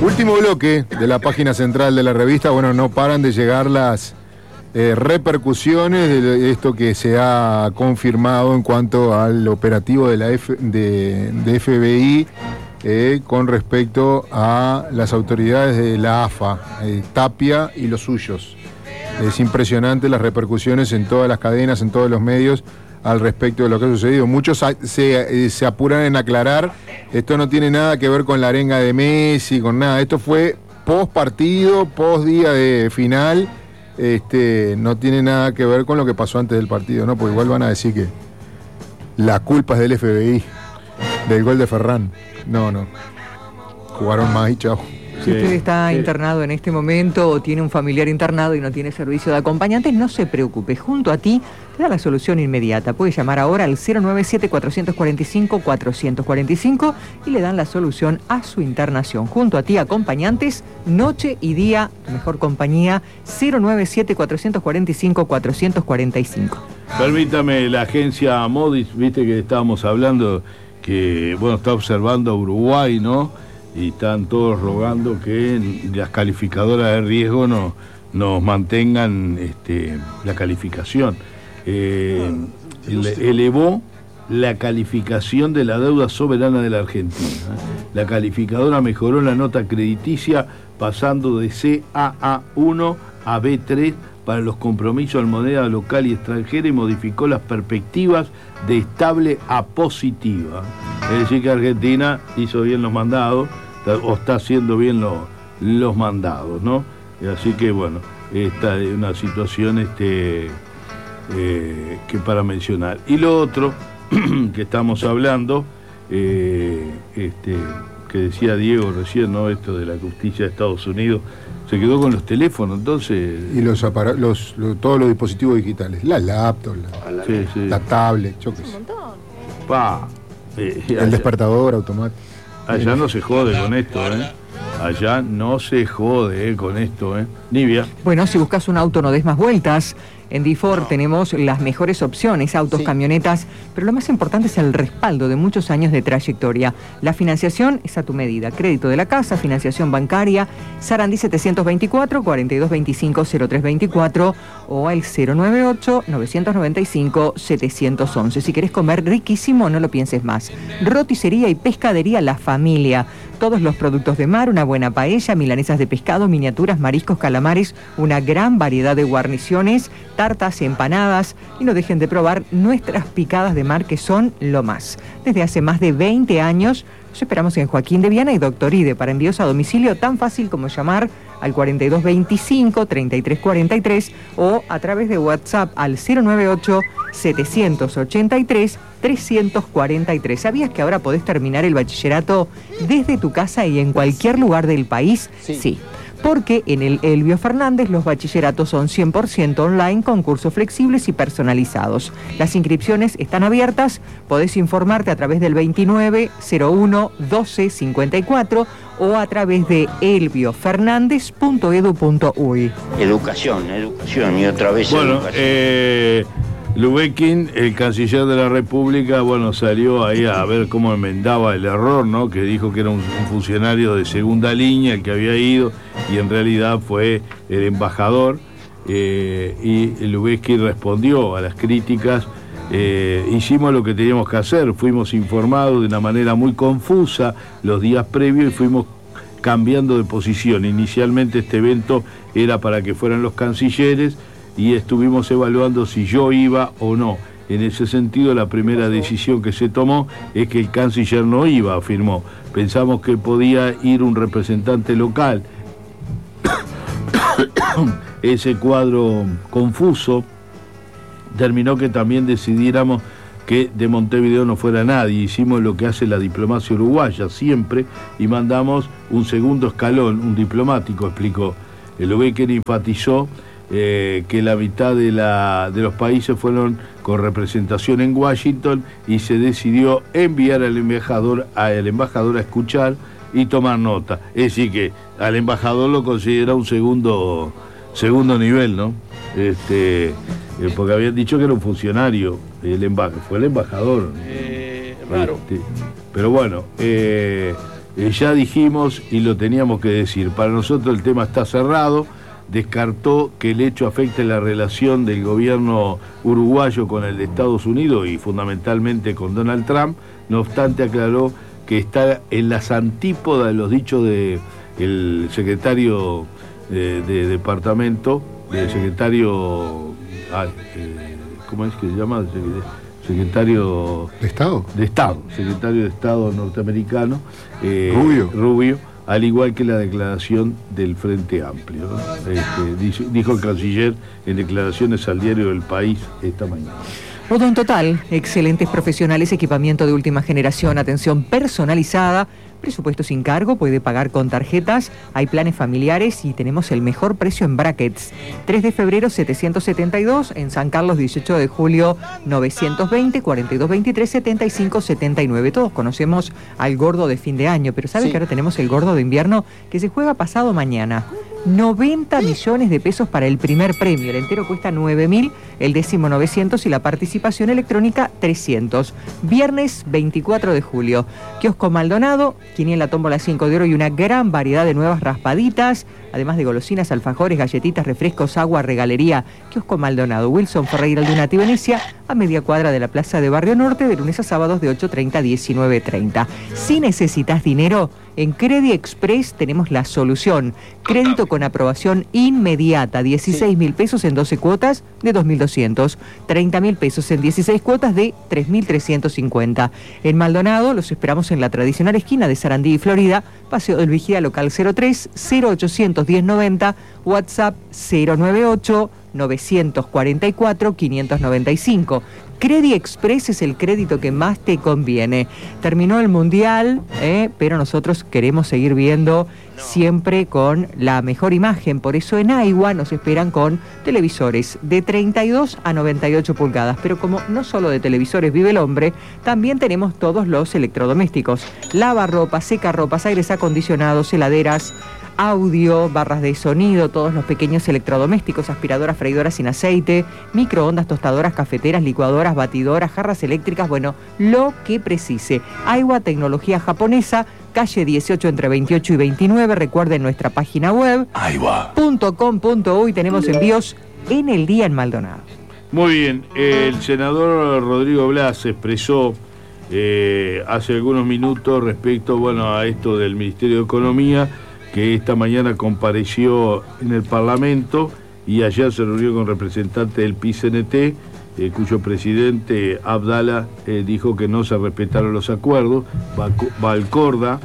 Último bloque de la página central de la revista. Bueno, no paran de llegar las repercusiones de esto que se ha confirmado en cuanto al operativo de la de FBI con respecto a las autoridades de la AFA, Tapia y los suyos. Es impresionante las repercusiones en todas las cadenas, en todos los medios al respecto de lo que ha sucedido. Muchos se apuran en aclarar, esto no tiene nada que ver con la arenga de Messi, con nada, esto fue post partido, post día de final, no tiene nada que ver con lo que pasó antes del partido, ¿no? Porque igual van a decir que la culpa es del FBI, del gol de Ferran. No, jugaron más y chao. Si usted está internado en este momento o tiene un familiar internado y no tiene servicio de acompañantes, no se preocupe. Junto a ti te da la solución inmediata. Puede llamar ahora al 097-445-445 y le dan la solución a su internación. Junto a ti, acompañantes, noche y día, mejor compañía, 097-445-445. Permítame, la agencia Modis, viste que estábamos hablando, que bueno, está observando a Uruguay, ¿no? Y están todos rogando que las calificadoras de riesgo nos mantengan la calificación. Elevó la calificación de la deuda soberana de la Argentina. La calificadora mejoró la nota crediticia pasando de CAA1 a B3 para los compromisos en moneda local y extranjera y modificó las perspectivas de estable a positiva. Es decir, que Argentina hizo bien los mandados, o está haciendo bien los mandados, ¿no? Así que, bueno, esta es una situación que para mencionar. Y lo otro que estamos hablando, que decía Diego recién, ¿no? Esto de la justicia de Estados Unidos, se quedó con los teléfonos, entonces... Y todos los dispositivos digitales, la laptop, la tablet, yo qué sé. El despertador automático. Allá no se jode con esto, ¿eh? Allá no se jode con esto, ¿eh? Nivia. Bueno, si buscas un auto no des más vueltas. En D4 tenemos las mejores opciones, autos, camionetas, pero lo más importante es el respaldo de muchos años de trayectoria. La financiación es a tu medida. Crédito de la casa, financiación bancaria, Sarandí 724-4225-0324 o al 098-995-711. Si querés comer riquísimo, no lo pienses más. Roticería y pescadería La Familia. Todos los productos de mar, una buena paella, milanesas de pescado, miniaturas, mariscos, calamares, una gran variedad de guarniciones, tartas y empanadas. Y no dejen de probar nuestras picadas de mar, que son lo más. Desde hace más de 20 años, los esperamos en Joaquín de Viana y Doctor Ide para envíos a domicilio tan fácil como llamar al 4225-3343 o a través de WhatsApp al 098-783-343. ¿Sabías que ahora podés terminar el bachillerato desde tu casa y en cualquier lugar del país? Sí. Porque en el Elbio Fernández los bachilleratos son 100% online con cursos flexibles y personalizados. Las inscripciones están abiertas, podés informarte a través del 2901-1254 o a través de elbiofernandez.edu.uy. Educación y otra vez educación. Lubekin, el canciller de la República, salió ahí a ver cómo enmendaba el error, ¿no? Que dijo que era un funcionario de segunda línea el que había ido y en realidad fue el embajador. Y Lubekin respondió a las críticas. Hicimos lo que teníamos que hacer, fuimos informados de una manera muy confusa los días previos y fuimos cambiando de posición. Inicialmente este evento era para que fueran los cancilleres y estuvimos evaluando si yo iba o no. En ese sentido, la primera decisión que se tomó es que el canciller no iba, afirmó. Pensamos que podía ir un representante local. Ese cuadro confuso terminó que también decidiéramos que de Montevideo no fuera nadie. Hicimos lo que hace la diplomacia uruguaya siempre y mandamos un segundo escalón, un diplomático, explicó. El Lubekin enfatizó que la mitad de los países fueron con representación en Washington y se decidió enviar al embajador a escuchar y tomar nota. Es decir que al embajador lo considera un segundo nivel, ¿no? Porque habían dicho que era un funcionario, fue el embajador. Raro. Pero bueno, ya dijimos y lo teníamos que decir, para nosotros el tema está cerrado. Descartó que el hecho afecte la relación del gobierno uruguayo con el de Estados Unidos y fundamentalmente con Donald Trump. No obstante, aclaró que está en las antípodas de los dichos del secretario de departamento, del secretario, ¿cómo es que se llama? Secretario ¿De Estado? De Estado, secretario de Estado norteamericano, Rubio. Al igual que la declaración del Frente Amplio, ¿no? Dijo el canciller en declaraciones al diario El País esta mañana. Odon Total, excelentes profesionales, equipamiento de última generación, atención personalizada, presupuesto sin cargo, puede pagar con tarjetas, hay planes familiares y tenemos el mejor precio en brackets. 3 de febrero 772, en San Carlos 18 de julio 920, 4223, 75 79. Todos conocemos al gordo de fin de año, pero ¿sabes que ahora tenemos el gordo de invierno que se juega pasado mañana? 90 millones de pesos para el primer premio, el entero cuesta 9.000, el décimo 900 y la participación electrónica 300. Viernes 24 de julio, Kiosco Maldonado, quiniela tómbola 5 de oro y una gran variedad de nuevas raspaditas, además de golosinas, alfajores, galletitas, refrescos, agua, regalería. Kiosco Maldonado, Wilson Ferreira, Aldunati, Venecia, a media cuadra de la Plaza de Barrio Norte, de lunes a sábados de 8:30 a 19:30. Si necesitas dinero, en Credit Express tenemos la solución. Crédito con aprobación inmediata, 16.000 pesos en 12 cuotas de 2.200, 30.000 pesos en 16 cuotas de 3.350. En Maldonado los esperamos en la tradicional esquina de Sarandí y Florida, Paseo del Vigía, local 03 0800 1090, WhatsApp 098 944 595. Credit Express es el crédito que más te conviene. Terminó el Mundial, pero nosotros queremos seguir viendo siempre con la mejor imagen. Por eso en AIWA nos esperan con televisores de 32 a 98 pulgadas. Pero como no solo de televisores vive el hombre, también tenemos todos los electrodomésticos. Lavarropas, secarropas, aires acondicionados, heladeras, audio, barras de sonido, todos los pequeños electrodomésticos, aspiradoras, freidoras sin aceite, microondas, tostadoras, cafeteras, licuadoras, batidoras, jarras eléctricas, bueno, lo que precise. AIWA, tecnología japonesa, calle 18 entre 28 y 29, recuerden nuestra página web, aiwa.com.uy, tenemos envíos en el día en Maldonado. Muy bien, el senador Rodrigo Blas expresó hace algunos minutos respecto, a esto del Ministerio de Economía, que esta mañana compareció en el Parlamento y ayer se reunió con representantes del PICNT, cuyo presidente Abdala dijo que no se respetaron los acuerdos. Valcorda,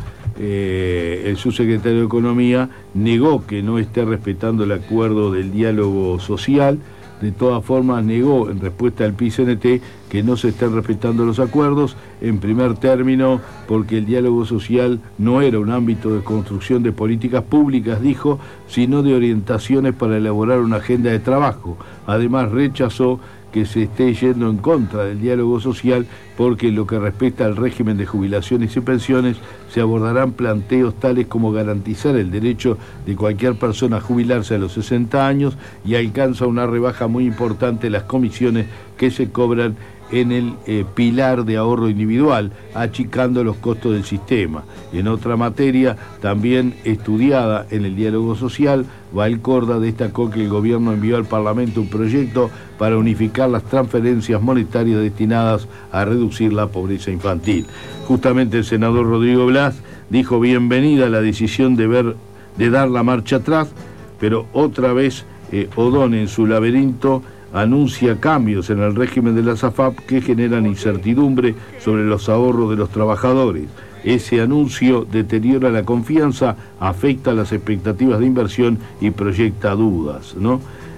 el subsecretario de Economía, negó que no esté respetando el acuerdo del diálogo social. De todas formas, negó en respuesta al PICNT que no se están respetando los acuerdos, en primer término porque el diálogo social no era un ámbito de construcción de políticas públicas, dijo, sino de orientaciones para elaborar una agenda de trabajo. Además, rechazó que se esté yendo en contra del diálogo social porque en lo que respecta al régimen de jubilaciones y pensiones se abordarán planteos tales como garantizar el derecho de cualquier persona a jubilarse a los 60 años y alcanza una rebaja muy importante las comisiones que se cobran en el pilar de ahorro individual, achicando los costos del sistema. En otra materia, también estudiada en el diálogo social, Valcorda destacó que el gobierno envió al Parlamento un proyecto para unificar las transferencias monetarias destinadas a reducir la pobreza infantil. Justamente el senador Rodrigo Blas dijo bienvenida la decisión de dar la marcha atrás, pero otra vez Odón en su laberinto anuncia cambios en el régimen de las AFAP que generan incertidumbre sobre los ahorros de los trabajadores. Ese anuncio deteriora la confianza, afecta las expectativas de inversión y proyecta dudas, ¿no?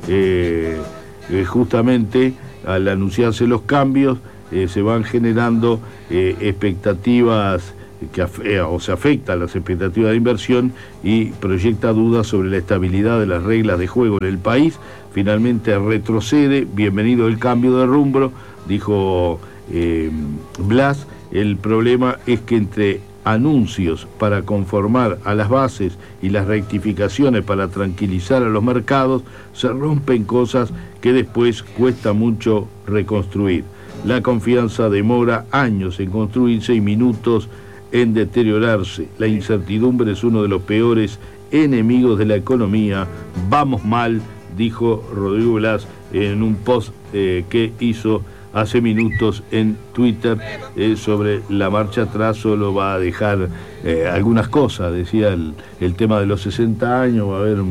Justamente al anunciarse los cambios se van generando expectativas se afectan las expectativas de inversión y proyecta dudas sobre la estabilidad de las reglas de juego en el país. Finalmente retrocede, bienvenido el cambio de rumbo, dijo Blas. El problema es que entre anuncios para conformar a las bases y las rectificaciones para tranquilizar a los mercados, se rompen cosas que después cuesta mucho reconstruir. La confianza demora años en construirse y minutos en deteriorarse. La incertidumbre es uno de los peores enemigos de la economía. Vamos mal, dijo Rodrigo Blas en un post que hizo hace minutos en Twitter sobre la marcha atrás. Solo va a dejar algunas cosas, decía el tema de los 60 años, va a haber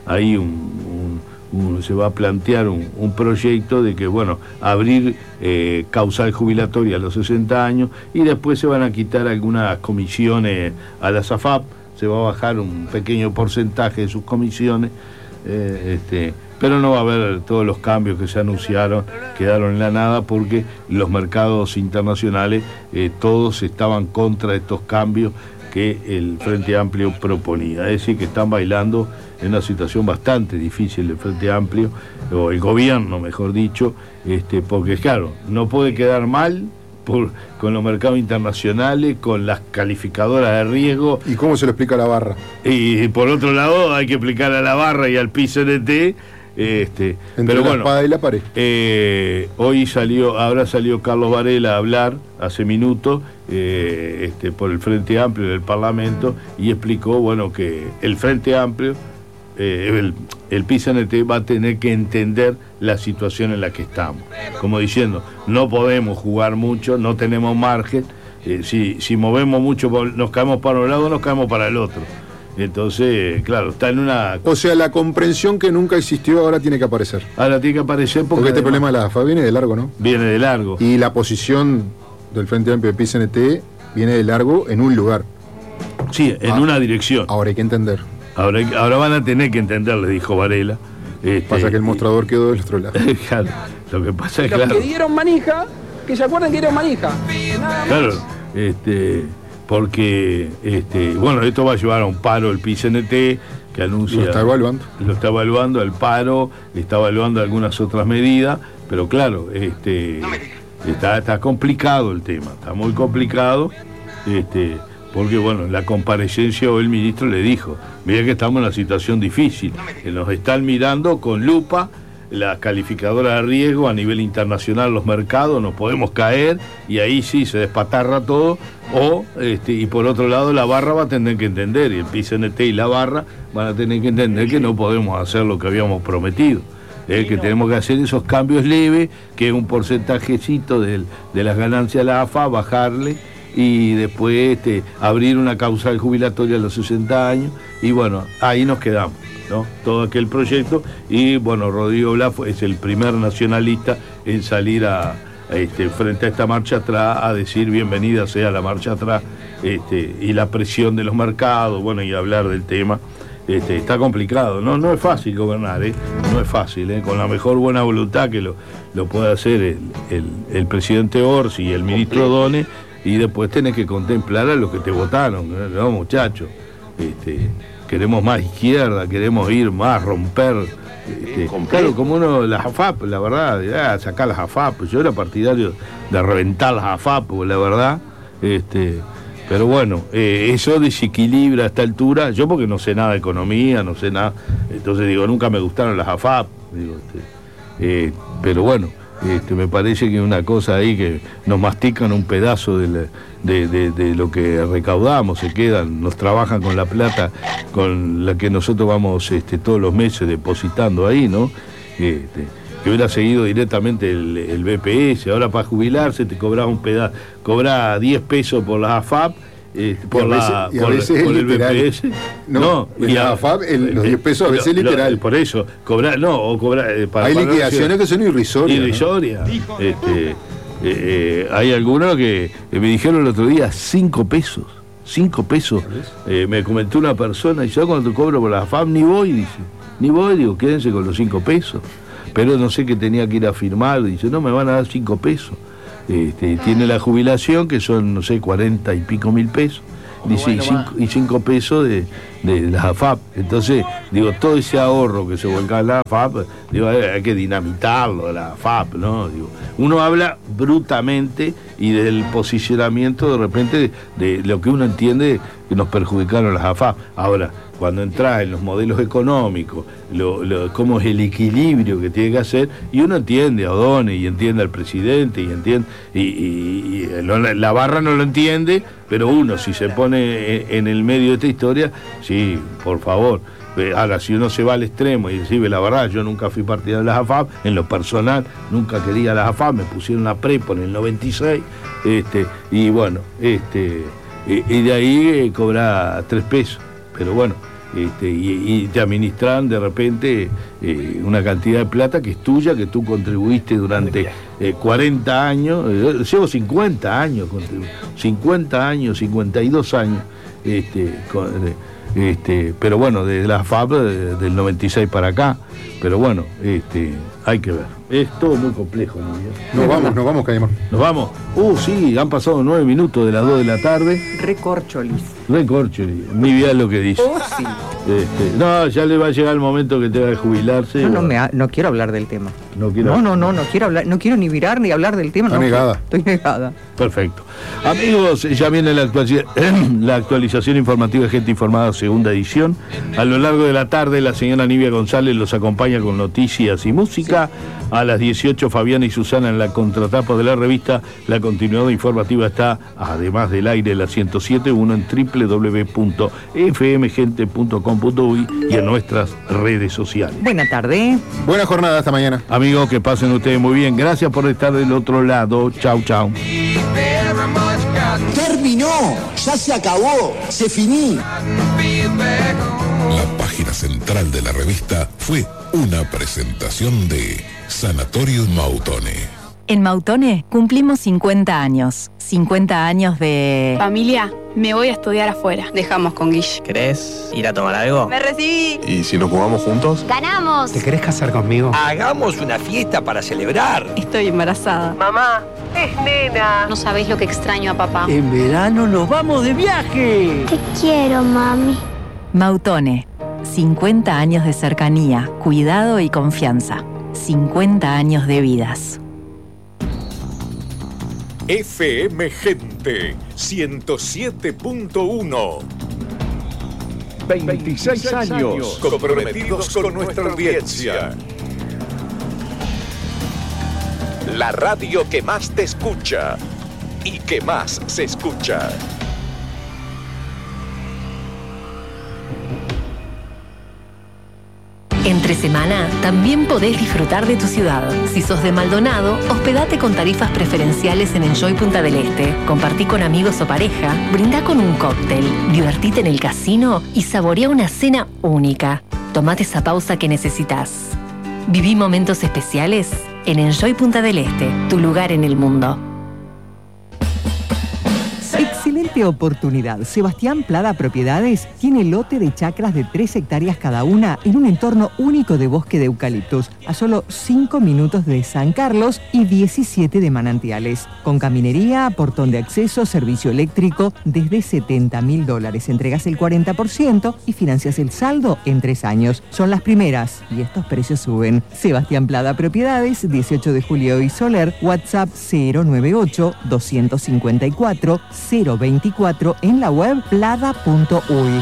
se va a plantear un proyecto de que, bueno, abrir causal jubilatoria a los 60 años y después se van a quitar algunas comisiones a la SAFAP, se va a bajar un pequeño porcentaje de sus comisiones, pero no va a haber todos los cambios que se anunciaron, quedaron en la nada porque los mercados internacionales todos estaban contra estos cambios que el Frente Amplio proponía. Es decir, que están bailando en una situación bastante difícil el Frente Amplio, o el gobierno, mejor dicho, porque claro, no puede quedar mal con los mercados internacionales, con las calificadoras de riesgo. ¿Y cómo se lo explica a la barra? Y por otro lado hay que explicar a la barra y al PCNT. Entre pero la bueno, espada y la pared. Ahora salió Carlos Varela a hablar hace minutos por el Frente Amplio en el Parlamento y explicó, bueno, que el Frente Amplio, el PCNT va a tener que entender la situación en la que estamos. Como diciendo, no podemos jugar mucho, no tenemos margen, si movemos mucho nos caemos para un lado, nos caemos para el otro. Entonces, claro, está en una... O sea, la comprensión que nunca existió ahora tiene que aparecer. Ahora tiene que aparecer porque este problema de la AFA viene de largo, ¿no? Viene de largo. Y la posición del Frente Amplio de PCNT viene de largo en un lugar. Sí, en una dirección. Ahora hay que entender. Ahora van a tener que entender, le dijo Varela. Pasa que el mostrador quedó del otro lado. Claro, lo que pasa es que... Los que dieron manija, que se acuerden que dieron manija. Claro, porque, bueno, esto va a llevar a un paro el PCNT, que anuncia... Lo está evaluando. Lo está evaluando, el paro, está evaluando algunas otras medidas, pero claro, está complicado el tema, está muy complicado, porque, bueno, en la comparecencia el ministro le dijo, mira que estamos en una situación difícil, que nos están mirando con lupa la calificadora de riesgo a nivel internacional, los mercados, nos podemos caer y ahí sí se despatarra todo, y por otro lado la barra va a tener que entender, y el PCNT y la barra van a tener que entender que no podemos hacer lo que habíamos prometido, que tenemos que hacer esos cambios leves, que es un porcentajecito de las ganancias de la AFA, bajarle y después abrir una causal jubilatoria a los 60 años y bueno, ahí nos quedamos, ¿no? Todo aquel proyecto y bueno, Rodrigo Blas es el primer nacionalista en salir frente a esta marcha atrás a decir bienvenida sea la marcha atrás y la presión de los mercados, bueno, y hablar del tema. Está complicado, no es fácil gobernar, no es fácil, con la mejor buena voluntad que lo puede hacer el presidente Orsi y el ministro Done, y después tenés que contemplar a los que te votaron, no, muchachos, queremos más izquierda, queremos ir más, romper, claro, como uno, las AFAP, la verdad, sacar las AFAP, yo era partidario de reventar las AFAP, la verdad, pero bueno, eso desequilibra a esta altura, yo porque no sé nada de economía, no sé nada, entonces digo, nunca me gustaron las AFAP, pero bueno, me parece que una cosa ahí que nos mastican un pedazo de lo que recaudamos, se quedan, nos trabajan con la plata con la que nosotros vamos todos los meses depositando ahí, ¿no? Que hubiera seguido directamente el BPS, ahora para jubilarse te cobraba un pedazo, cobraba 10 pesos por la AFAP, por el BPS. No, y la AFAP, los 10 pesos a veces literal. Por eso, cobrar. Hay liquidaciones que son irrisorias. Irrisorias. Hay algunos que me dijeron el otro día 5 pesos. 5 pesos. Me comentó una persona, y yo cuando cobro por la AFAP ni voy, dice. Ni voy, digo, quédense con los 5 pesos. Pero no sé qué tenía que ir a firmar, dice, no, me van a dar 5 pesos. Tiene la jubilación, que son, no sé, 40 y pico mil pesos, dice, y 5 pesos de las AFAP. Entonces, digo, todo ese ahorro que se volca a la AFAP, digo, hay que dinamitarlo, la AFAP, ¿no? Digo, uno habla brutamente y del posicionamiento, de repente, de lo que uno entiende que nos perjudicaron las AFAP. Ahora, cuando entras en los modelos económicos, cómo es el equilibrio que tiene que hacer, y uno entiende a O'Donnell y entiende al presidente, y entiende, y la barra no lo entiende, pero uno si se pone en el medio de esta historia, sí, por favor. Ahora, si uno se va al extremo y dice, la verdad, yo nunca fui partidario de las AFAP, en lo personal, nunca quería las AFAP, me pusieron la prepo en el 96, y bueno, y de ahí cobra 3 pesos, pero bueno, y te administran de repente una cantidad de plata que es tuya, que tú contribuiste durante 40 años, llevo 50 años, 52 años, pero bueno, desde la FAP del 96 para acá, pero bueno, hay que ver. Es todo muy complejo, ¿no? Nos vamos, Caimán. Nos vamos. Sí, han pasado 9 minutos de las 2 de la tarde. Recorcholis. Mi vida es lo que dice. Sí. No, ya le va a llegar el momento que tenga que jubilarse. No quiero hablar del tema. No quiero hablar, no quiero ni mirar ni hablar del tema. Estoy negada. Perfecto. Amigos, ya viene la actualización informativa de Gente Informada, segunda edición. A lo largo de la tarde, la señora Nivia González los acompaña con noticias y música. Sí. A las 18, Fabiana y Susana en la contratapa de la revista. La continuidad informativa está, además del aire, la 107.1 en www.fmgente.com.uy y en nuestras redes sociales. Buena tarde. Buena jornada, hasta mañana. Amigos, que pasen ustedes muy bien. Gracias por estar del otro lado. Chau, chau. Terminó, ya se acabó, se finí. La página central de la revista fue una presentación de Sanatorium Mautone. En Mautone cumplimos 50 años. 50 años de... Familia, me voy a estudiar afuera. Dejamos con Guille. ¿Querés ir a tomar algo? ¡Me recibí! ¿Y si nos jugamos juntos? ¡Ganamos! ¿Te querés casar conmigo? Hagamos una fiesta para celebrar. Estoy embarazada. Mamá, es nena. No sabéis lo que extraño a papá. En verano nos vamos de viaje. Te quiero, mami. Mautone. 50 años de cercanía, cuidado y confianza. 50 años de vidas. FM Gente 107.1. 26 años comprometidos con nuestra audiencia. La radio que más te escucha y que más se escucha. Entre semana también podés disfrutar de tu ciudad. Si sos de Maldonado, hospedate con tarifas preferenciales en Enjoy Punta del Este. Compartí con amigos o pareja, brindá con un cóctel, divertite en el casino y saborea una cena única. Tomate esa pausa que necesitas. Viví momentos especiales en Enjoy Punta del Este, tu lugar en el mundo. Excelente oportunidad. Sebastián Plada Propiedades tiene lote de chacras de 3 hectáreas cada una en un entorno único de bosque de eucaliptos, a solo 5 minutos de San Carlos y 17 de Manantiales. Con caminería, portón de acceso, servicio eléctrico, desde $70.000. Entregas el 40% y financias el saldo en 3 años. Son las primeras y estos precios suben. Sebastián Plada Propiedades, 18 de Julio y Soler, WhatsApp 098-254 024 en la web plada.uy.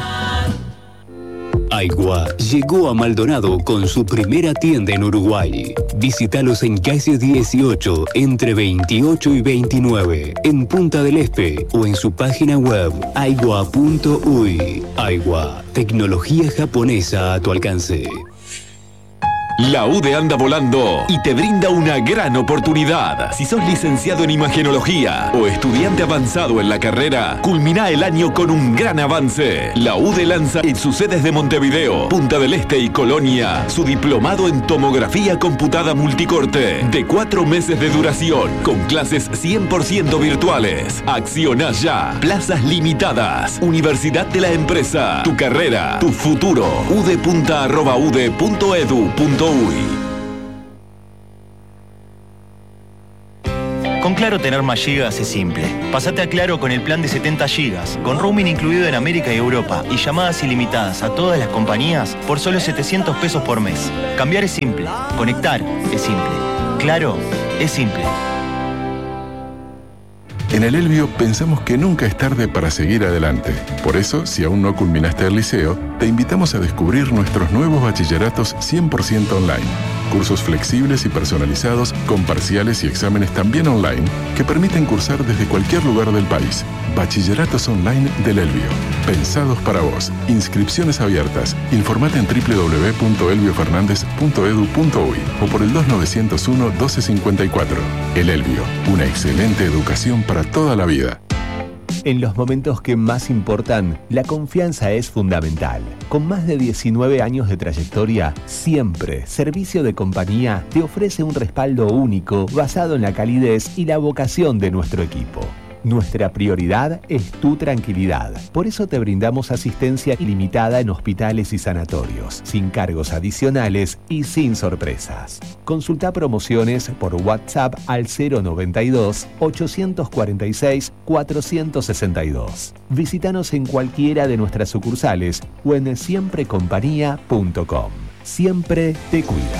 Aigua llegó a Maldonado con su primera tienda en Uruguay. Visítalos en calle 18, entre 28 y 29, en Punta del Este o en su página web aigua.uy. Aigua, tecnología japonesa a tu alcance. La UDE anda volando y te brinda una gran oportunidad. Si sos licenciado en imagenología o estudiante avanzado en la carrera, culmina el año con un gran avance. La UDE lanza en sus sedes de Montevideo, Punta del Este y Colonia su diplomado en tomografía computada multicorte de 4 meses de duración con clases 100% virtuales. Acciona ya. Plazas limitadas. Universidad de la Empresa. Tu carrera, tu futuro. udepunta@ude.edu.uy. Con Claro tener más gigas es simple. Pasate a Claro con el plan de 70 gigas, con roaming incluido en América y Europa y llamadas ilimitadas a todas las compañías por solo $700 por mes. Cambiar es simple. Conectar es simple. Claro es simple. En el Elbio pensamos que nunca es tarde para seguir adelante. Por eso, si aún no culminaste el liceo, te invitamos a descubrir nuestros nuevos bachilleratos 100% online. Cursos flexibles y personalizados con parciales y exámenes también online que permiten cursar desde cualquier lugar del país. Bachilleratos online del Elbio. Pensados para vos. Inscripciones abiertas. Informate en www.elbiofernandez.edu.uy o por el 2901-1254. El Elbio. Una excelente educación para toda la vida. En los momentos que más importan, la confianza es fundamental. Con más de 19 años de trayectoria, siempre Servicio de Compañía te ofrece un respaldo único basado en la calidez y la vocación de nuestro equipo. Nuestra prioridad es tu tranquilidad. Por eso te brindamos asistencia ilimitada en hospitales y sanatorios, sin cargos adicionales y sin sorpresas. Consulta promociones por WhatsApp al 092-846-462. Visítanos en cualquiera de nuestras sucursales o en siemprecompañía.com. Siempre te cuida.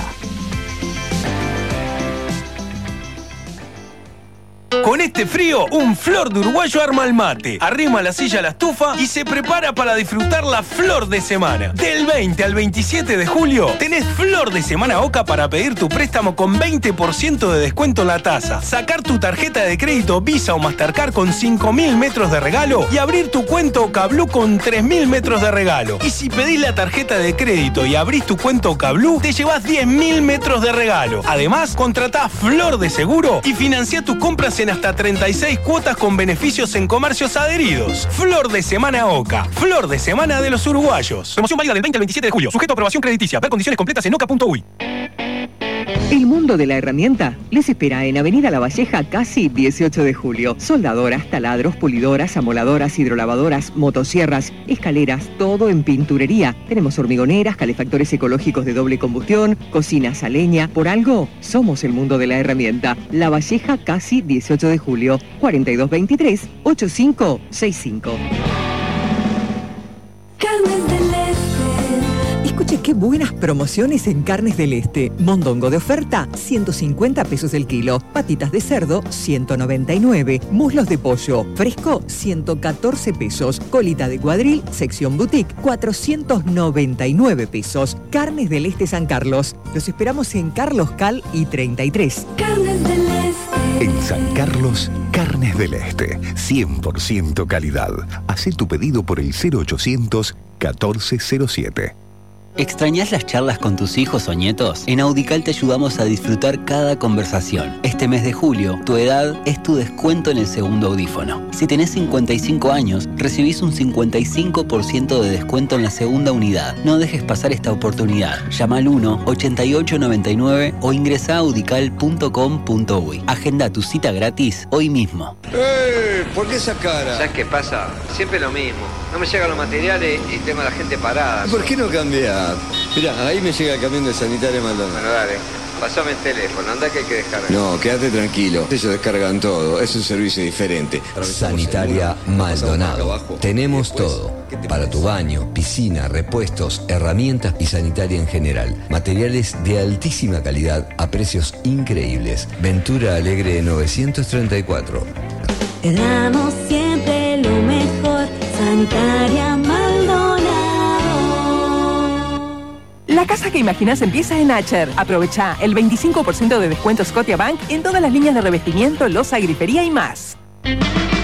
Con este frío, un Flor de Uruguayo arma el mate, arrima la silla a la estufa y se prepara para disfrutar la Flor de Semana. Del 20 al 27 de julio, tenés Flor de Semana Oca para pedir tu préstamo con 20% de descuento en la tasa, sacar tu tarjeta de crédito Visa o Mastercard con 5.000 metros de regalo y abrir tu cuenta Ocablu con 3.000 metros de regalo. Y si pedís la tarjeta de crédito y abrís tu cuenta Ocablu, te llevas 10.000 metros de regalo. Además, contratá Flor de Seguro y financia tus compras en hasta 36 cuotas con beneficios en comercios adheridos. Flor de Semana Oca. Flor de Semana de los uruguayos. Promoción válida del 20 al 27 de julio. Sujeto a aprobación crediticia. Ver condiciones completas en oca.uy. El mundo de la herramienta les espera en Avenida La Valleja, casi 18 de julio. Soldadoras, taladros, pulidoras, amoladoras, hidrolavadoras, motosierras, escaleras, todo en pinturería. Tenemos hormigoneras, calefactores ecológicos de doble combustión, cocinas a leña. Por algo, somos el mundo de la herramienta. La Valleja, casi 18 de julio. 4223-8565. Carnes del Este. Escuche qué buenas promociones en Carnes del Este. Mondongo de oferta, 150 pesos el kilo. Patitas de cerdo, 199. Muslos de pollo, fresco, 114 pesos. Colita de cuadril, sección boutique, 499 pesos. Carnes del Este San Carlos. Los esperamos en Carlos Cal y 33. Carnes del Este. En San Carlos, Carnes del Este. 100% calidad. Hacé tu pedido por el 0800 1407. ¿Extrañás las charlas con tus hijos o nietos? En Audical te ayudamos a disfrutar cada conversación. Este mes de julio, tu edad es tu descuento en el segundo audífono. Si tenés 55 años, recibís un 55% de descuento en la segunda unidad. No dejes pasar esta oportunidad. Llama al 1-8899 o ingresa a audical.com.uy. Agenda tu cita gratis hoy mismo. ¿Por qué esa cara? ¿Sabes qué pasa? Siempre lo mismo. No me llegan los materiales y tengo a la gente parada. ¿Por qué no cambiar? Mirá, ahí me llega el camión de Sanitaria Maldonado. Bueno, dale. Pasame el teléfono, anda que hay que descargar. No, quédate tranquilo. Ellos descargan todo. Es un servicio diferente. Sanitaria Maldonado. Tenemos todo. Para tu baño, piscina, repuestos, herramientas y sanitaria en general. Materiales de altísima calidad a precios increíbles. Ventura Alegre 934. Te damos siempre lo mejor. Sanitaria Maldonado. La casa que imaginas empieza en Acher. Aprovecha el 25% de descuento Scotiabank en todas las líneas de revestimiento, loza, grifería y más.